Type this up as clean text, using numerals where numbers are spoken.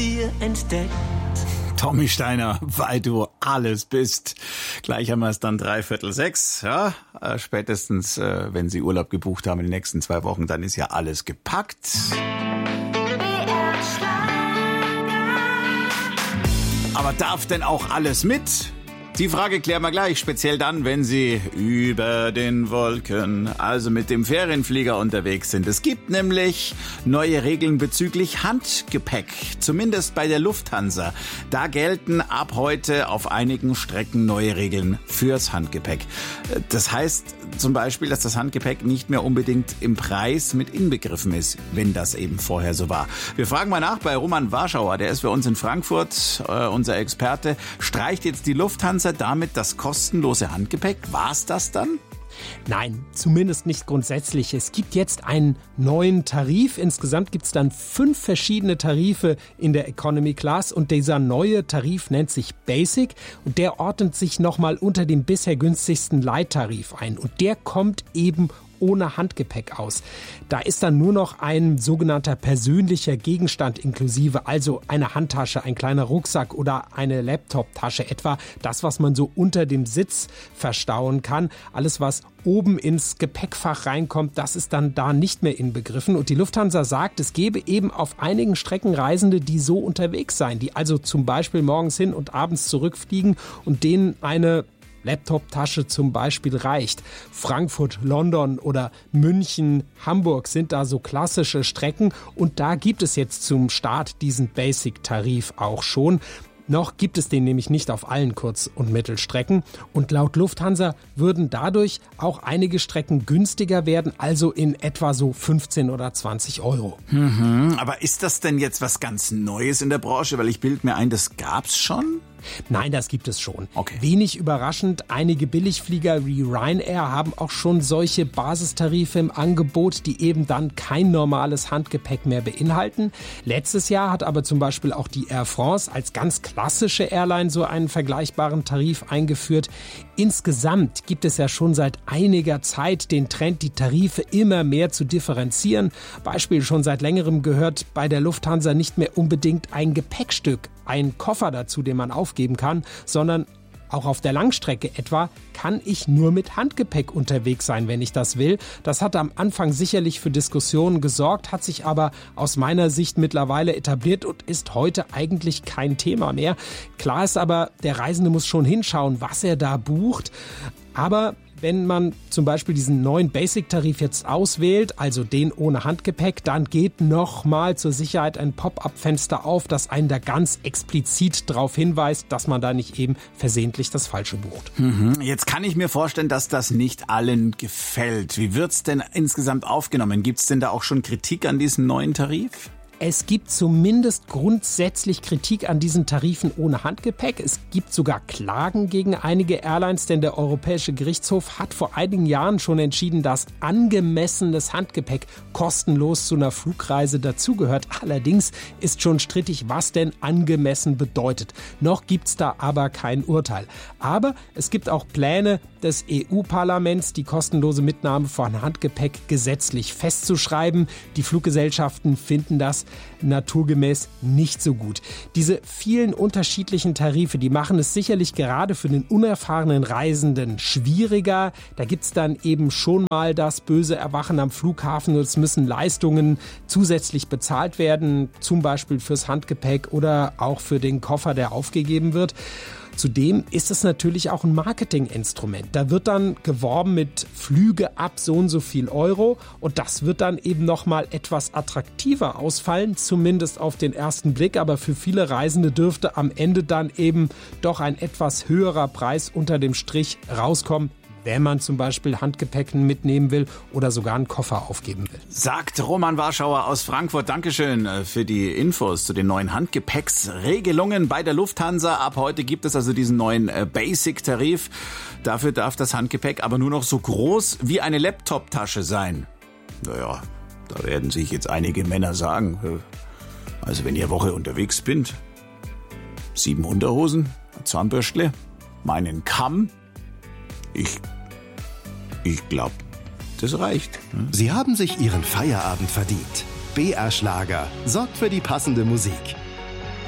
dir entdeckt. Tommy Steiner, weil du alles bist. Gleich haben wir es dann 5:45. Ja, spätestens, wenn Sie Urlaub gebucht haben in den nächsten 2 Wochen, dann ist ja alles gepackt. Aber darf denn auch alles mit? Die Frage klären wir gleich, speziell dann, wenn Sie über den Wolken, also mit dem Ferienflieger unterwegs sind. Es gibt nämlich neue Regeln bezüglich Handgepäck, zumindest bei der Lufthansa. Da gelten ab heute auf einigen Strecken neue Regeln fürs Handgepäck. Das heißt zum Beispiel, dass das Handgepäck nicht mehr unbedingt im Preis mit inbegriffen ist, wenn das eben vorher so war. Wir fragen mal nach bei Roman Warschauer, der ist für uns in Frankfurt unser Experte. Streicht jetzt die Lufthansa damit das kostenlose Handgepäck? War's das dann? Nein, zumindest nicht grundsätzlich. Es gibt jetzt einen neuen Tarif. Insgesamt gibt es dann 5 verschiedene Tarife in der Economy Class und dieser neue Tarif nennt sich Basic und der ordnet sich nochmal unter dem bisher günstigsten Light-Tarif ein und der kommt eben ohne Handgepäck aus. Da ist dann nur noch ein sogenannter persönlicher Gegenstand inklusive, also eine Handtasche, ein kleiner Rucksack oder eine Laptoptasche, etwa das, was man so unter dem Sitz verstauen kann. Alles, was oben ins Gepäckfach reinkommt, das ist dann da nicht mehr inbegriffen. Und die Lufthansa sagt, es gebe eben auf einigen Strecken Reisende, die so unterwegs seien, die also zum Beispiel morgens hin und abends zurückfliegen und denen eine Laptoptasche zum Beispiel reicht. Frankfurt, London oder München, Hamburg sind da so klassische Strecken und da gibt es jetzt zum Start diesen Basic-Tarif auch schon. Noch gibt es den nämlich nicht auf allen Kurz- und Mittelstrecken und laut Lufthansa würden dadurch auch einige Strecken günstiger werden, also in etwa so 15 oder 20 Euro. Aber ist das denn jetzt was ganz Neues in der Branche? Weil ich bilde mir ein, das gab's schon? Nein, das gibt es schon. Okay. Wenig überraschend, einige Billigflieger wie Ryanair haben auch schon solche Basistarife im Angebot, die eben dann kein normales Handgepäck mehr beinhalten. Letztes Jahr hat aber zum Beispiel auch die Air France als ganz klassische Airline so einen vergleichbaren Tarif eingeführt. Insgesamt gibt es ja schon seit einiger Zeit den Trend, die Tarife immer mehr zu differenzieren. Beispiel schon seit längerem gehört bei der Lufthansa nicht mehr unbedingt ein Gepäckstück, ein Koffer dazu, den man aufgeben kann, sondern auch auf der Langstrecke etwa kann ich nur mit Handgepäck unterwegs sein, wenn ich das will. Das hat am Anfang sicherlich für Diskussionen gesorgt, hat sich aber aus meiner Sicht mittlerweile etabliert und ist heute eigentlich kein Thema mehr. Klar ist aber, der Reisende muss schon hinschauen, was er da bucht. Aber wenn man zum Beispiel diesen neuen Basic-Tarif jetzt auswählt, also den ohne Handgepäck, dann geht nochmal zur Sicherheit ein Pop-up-Fenster auf, das einen da ganz explizit darauf hinweist, dass man da nicht eben versehentlich das Falsche bucht. Jetzt kann ich mir vorstellen, dass das nicht allen gefällt. Wie wird's denn insgesamt aufgenommen? Gibt's denn da auch schon Kritik an diesem neuen Tarif? Es gibt zumindest grundsätzlich Kritik an diesen Tarifen ohne Handgepäck. Es gibt sogar Klagen gegen einige Airlines, denn der Europäische Gerichtshof hat vor einigen Jahren schon entschieden, dass angemessenes Handgepäck kostenlos zu einer Flugreise dazugehört. Allerdings ist schon strittig, was denn angemessen bedeutet. Noch gibt's da aber kein Urteil. Aber es gibt auch Pläne des EU-Parlaments, die kostenlose Mitnahme von Handgepäck gesetzlich festzuschreiben. Die Fluggesellschaften finden das naturgemäß nicht so gut. Diese vielen unterschiedlichen Tarife, die machen es sicherlich gerade für den unerfahrenen Reisenden schwieriger. Da gibt's dann eben schon mal das böse Erwachen am Flughafen und es müssen Leistungen zusätzlich bezahlt werden, zum Beispiel fürs Handgepäck oder auch für den Koffer, der aufgegeben wird. Zudem ist es natürlich auch ein Marketinginstrument. Da wird dann geworben mit Flüge ab so und so viel Euro und das wird dann eben nochmal etwas attraktiver ausfallen, zumindest auf den ersten Blick. Aber für viele Reisende dürfte am Ende dann eben doch ein etwas höherer Preis unter dem Strich rauskommen, wenn man zum Beispiel Handgepäck mitnehmen will oder sogar einen Koffer aufgeben will. Sagt Roman Warschauer aus Frankfurt. Dankeschön für die Infos zu den neuen Handgepäcksregelungen bei der Lufthansa. Ab heute gibt es also diesen neuen Basic-Tarif. Dafür darf das Handgepäck aber nur noch so groß wie eine Laptoptasche sein. Naja, da werden sich jetzt einige Männer sagen, also wenn ihr Woche unterwegs bin, 7 Unterhosen, ein Zahnbürstle, meinen Kamm, Ich glaube, das reicht. Sie haben sich Ihren Feierabend verdient. BR Schlager sorgt für die passende Musik.